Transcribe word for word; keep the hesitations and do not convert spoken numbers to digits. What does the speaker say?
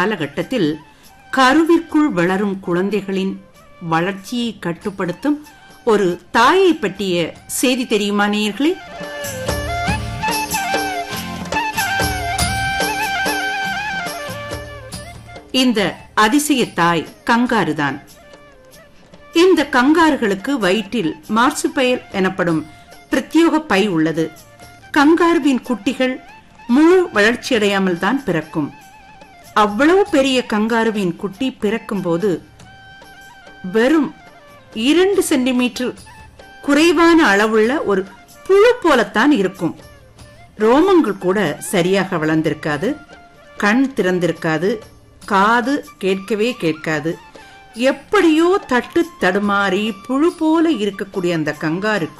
காலகட்டத்தில் கருவிற்குள் வளரும் குழந்தைகளின் வளர்ச்சியை கட்டுப்படுத்தும் ஒரு தாயை பற்றிய செய்தி தெரியுமா நேயர்களே? இந்த அதிசய தாய் கங்காருதான். இந்த கங்காருகளுக்கு வயிற்றில் மார்சுபைல் எனப்படும் பிரத்யேக பை உள்ளது. கங்காருவின் குட்டிகள் முழு வளர்ச்சியடையாமல் தான் பிறக்கும். அவ்வளவு பெரிய கங்காருவின் குட்டி பிறக்கும் போது வெறும் இரண்டு சென்டிமீட்டர் குறைவான அளவுள்ள ஒரு புழு போலத்தான் இருக்கும். ரோமங்கள் கூட சரியாக வளர்ந்திருக்காது, கண் திறந்திருக்காது, காது கேட்கவே கேட்காது. எப்படியோ தட்டு தடுமாறி புழு போல இருக்கக்கூடிய அந்த கங்காரு